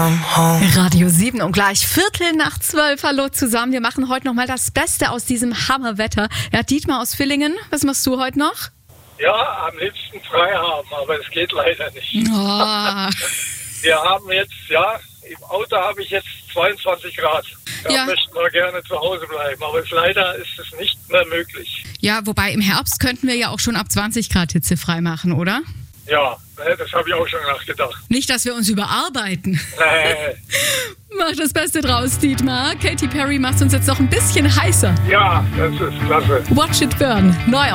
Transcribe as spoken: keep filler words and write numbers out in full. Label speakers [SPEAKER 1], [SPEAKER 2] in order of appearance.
[SPEAKER 1] Radio sieben und gleich Viertel nach zwölf. Hallo zusammen. Wir machen heute nochmal das Beste aus diesem Hammerwetter. Ja, Dietmar aus Villingen, was machst du heute noch?
[SPEAKER 2] Ja, am liebsten frei haben, aber es geht leider nicht.
[SPEAKER 1] Oh.
[SPEAKER 2] Wir haben jetzt, ja, im Auto habe ich jetzt zweiundzwanzig Grad. Da
[SPEAKER 1] Ja.
[SPEAKER 2] möchten wir gerne zu Hause bleiben, aber es, leider ist es nicht mehr möglich.
[SPEAKER 1] Ja, wobei im Herbst könnten wir ja auch schon ab zwanzig Grad Hitze frei machen, oder?
[SPEAKER 2] Ja, ne, das habe ich auch schon nachgedacht.
[SPEAKER 1] Nicht, dass wir uns überarbeiten.
[SPEAKER 2] Äh,
[SPEAKER 1] Mach das Beste draus, Dietmar. Katy Perry macht uns jetzt noch ein bisschen heißer.
[SPEAKER 2] ja, das ist klasse.
[SPEAKER 1] Watch it burn. Neu